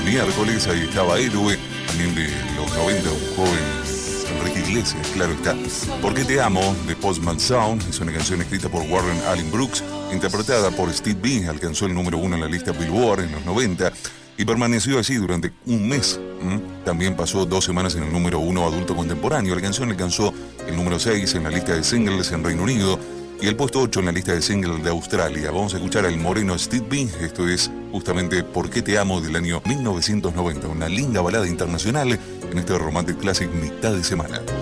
miércoles. Ahí estaba Héroe, también de los 90, un joven Enrique Iglesias, claro está. ¿Por qué te amo? De Postman Sound, es una canción escrita por Warren Allen Brooks, interpretada por Steve B. Alcanzó el número 1 en la lista Billboard en los 90 y permaneció así durante un mes. También pasó 2 semanas en el número 1 adulto contemporáneo. La canción alcanzó el número 6 en la lista de singles en Reino Unido y el puesto 8 en la lista de singles de Australia. Vamos a escuchar al moreno Steve B. Esto es justamente ¿Por qué te amo? Del año 1990. Una linda balada internacional en este Romantic Classic mitad de semana.